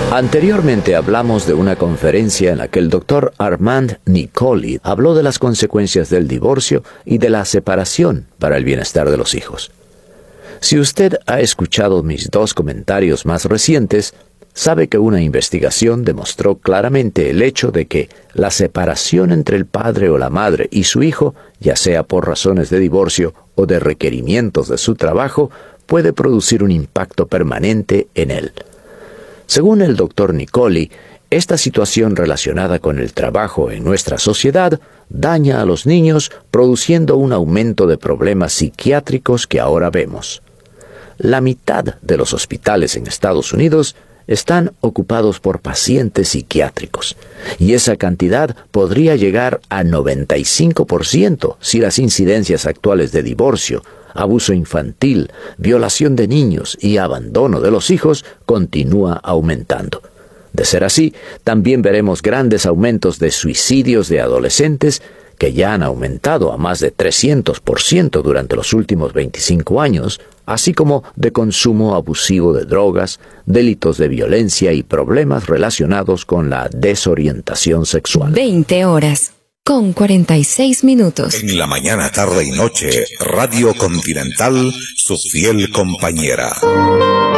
Anteriormente hablamos de una conferencia en la que el doctor Armand Nicoli habló de las consecuencias del divorcio y de la separación para el bienestar de los hijos. Si usted ha escuchado mis dos comentarios más recientes, sabe que una investigación demostró claramente el hecho de que la separación entre el padre o la madre y su hijo, ya sea por razones de divorcio o de requerimientos de su trabajo, puede producir un impacto permanente en él. Según el doctor Nicoli, esta situación relacionada con el trabajo en nuestra sociedad daña a los niños, produciendo un aumento de problemas psiquiátricos que ahora vemos. La mitad de los hospitales en Estados Unidos están ocupados por pacientes psiquiátricos, y esa cantidad podría llegar a 95% si las incidencias actuales de divorcio, abuso infantil, violación de niños y abandono de los hijos continúa aumentando. De ser así, también veremos grandes aumentos de suicidios de adolescentes que ya han aumentado a más de 300% durante los últimos 25 años, así como de consumo abusivo de drogas, delitos de violencia y problemas relacionados con la desorientación sexual. 20 horas, con 46 minutos. En la mañana, tarde y noche, Radio Continental, su fiel compañera.